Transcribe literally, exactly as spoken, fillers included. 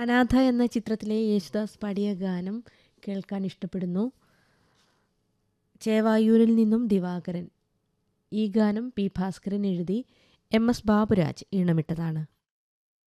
അനാഥ എന്ന ചിത്രത്തിലെ യേശുദാസ് പാടിയ ഗാനം കേൾക്കാൻ ഇഷ്ടപ്പെടുന്നു. ചേവായൂരിൽ നിന്നും ദിവാകരൻ. ഈ ഗാനം പി ഭാസ്കരൻ എഴുതി എം എസ് ബാബുരാജ് ഈണമിട്ടതാണ്.